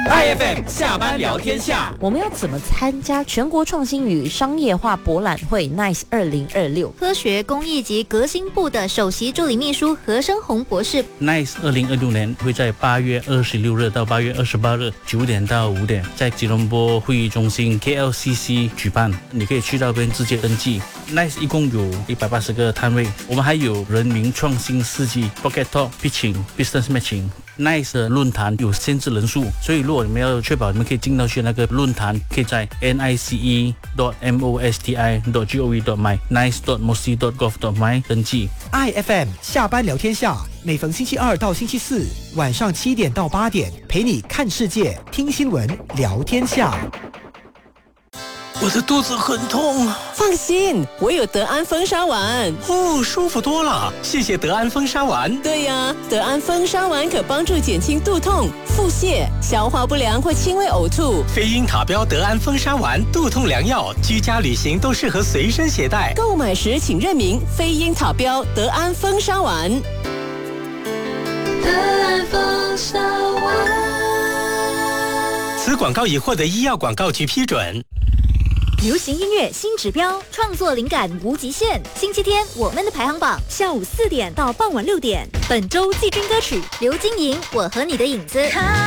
IFM 下班聊天下， 我们要怎么参加全国创新与商业化博览会 NICE 2026？ 科学工艺及革新部的首席助理秘书何生宏博士。 NICE 2026年会在8月26日到8月28日9点到5点，在吉隆坡会议中心 KLCC 举办。你可以去到那边直接登记。NICE 一共有180个摊位，我们还有人民创新世纪、Pocket Talk、Pitching、Business Matching。NICE 的论坛有限制人数，所以如果你们要确保你们可以进到去那个论坛，可以在 nice.mosti.gov.my nice.mosti.gov.my 登记。 IFM 下班聊天下，每逢星期二到星期四晚上7点到8点，陪你看世界、听新闻、聊天下。 我的肚子很痛。 放心，我有德安风沙丸。 哦，舒服多了，谢谢德安风沙丸。 对呀，德安风沙丸可帮助减轻肚痛、腹泻、消化不良或轻微呕吐。 飞鹰塔标德安风沙丸，肚痛良药，居家旅行都适合随身携带。 购买时请认明飞鹰塔标德安风沙丸。 德安风沙丸。 此广告已获得医药广告局批准。 流行音乐新指标，创作灵感无极限。星期天我们的排行榜，下午4点到傍晚6点。本周季军歌曲刘金莹《我和你的影子》。